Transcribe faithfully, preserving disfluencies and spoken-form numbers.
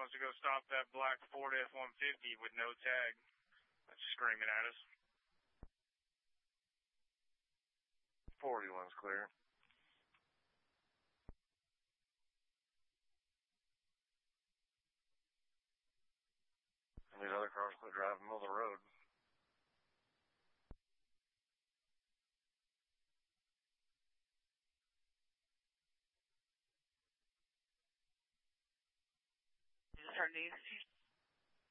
wants to go stop that black Ford F one fifty with no tag. That's screaming at us. forty-one's clear. And these other cars quit driving in the middle of the road. Is this our news?